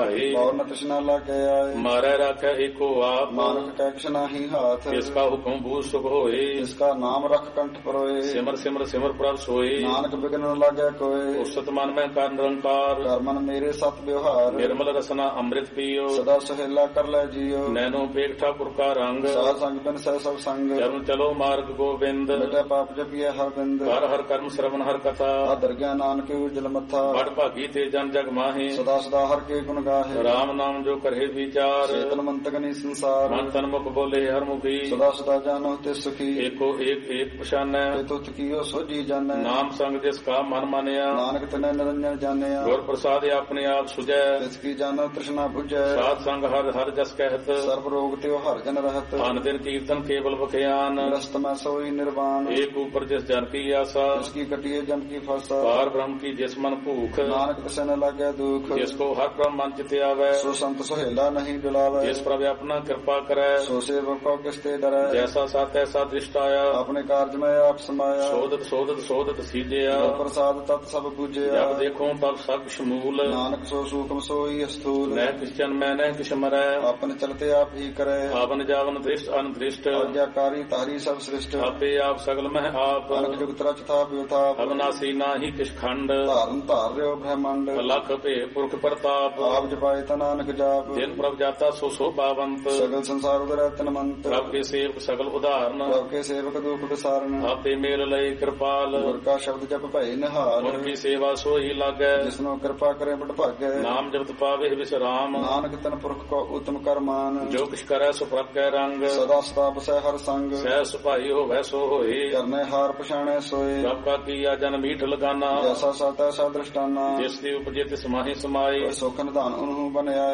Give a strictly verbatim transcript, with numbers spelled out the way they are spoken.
भाई और न तृष्णा लागे आए मारै राखै एको आप नानक कै किछ नाही हाथ जिसका हुक्म बूझ सुख होए जिसका नाम रख कंठ परोए सिमर सिमर सिमर प्रभ सोए नानक बिघ्न न लागे कोय उषत मन में कर निरंकार कर मन मेरे सत व्यवहार निर्मल रसना अमृत पियो सदा सहेला कर ले जियो नैनो पेट ठाकुर का रंग साध संग बिन सह सब संग चरण चलो मार्ग गोविंद बेटा पाप जपिए हर बिंद हर हर कर्म श्रवण हर कथा आदर ज्ञान नानक उज्जल मथा बड़ भागी ते जन जग माहे सदा सदा हर के गुण गाहे राम नाम जो करे विचार चेतन मंतकनी संसार मन तन मुख बोले हर मुखी सदा सदा जानो ते सुखी एको एक एक पशान तुत कियो सोजी जाने नाम संग जिसका मन मानिया नानक तने निरंजन जाने गुर प्रसाद अपने आप सुजै जिसकी जानो तृष्णा बुझै साध संग हर हर जस कहत सर्व रोग त्यो हर जन रहत अन दिन कीर्तन केवल बख्यान ग्रस्त में सोई निर्वाण एक ऊपर जिस जन की आशा जिसकी कटिए जम की फसा पार ब्रह्म की जिस मन भूख नानक तिसे न लागे दुख जिसको हर ब्रह्म मन चित आवे सो संत सोहेला नहीं डुलावे जिस प्रभु अपना कृपा करे सो सेवक को किसते डरै जैसा साथ ऐसा दृष्ट आया अपने कार्य में आप समाया शोधत शोधत शोधत सीजया प्रसाद तत् सब पूजया जब देखो तब सब शमूल नानक सो सूक्ष्म सोई स्थूल न क्रिश्चन मैं न किश मरै अपन चलते आप ही करे आवन जावन दृष्ट अनदृष्ट आज्ञाकारी तारी सब सृष्ट आपे आप सगल में आप अनक जुगत रच था व्योथा अविनाशी नाही किश खंड धारण धार रहो ब्रह्मांड लख पे पुरख प्रताप आप जपाए ता नानक जाप जिन प्रभ जाता सो शोभावंत सगल संसार उदर तनमंत प्रभ के सेवक सगल उदाहरण प्रभ के सेवक दुख विसारण आपे मेल लय कृपाल गुर का शब्द जप भय निहाल उनकी सेवा सो ही लागै जिसनो कृपा करे बड़ भागै नाम जपत पावे विश्राम नानक तन पुरख को उत्तम कर मान जो किछ करे सो प्रभ कै रंग सदा सदा बसै हर संग सह सुपाई हो वै सो होए करने हार पछाणे सोए प्रभ का किया जन मीठ लगाना जैसा साता सा दृष्टाना जिसकी उपजे तिस माहि समाए सुख निधान उन्हु बनया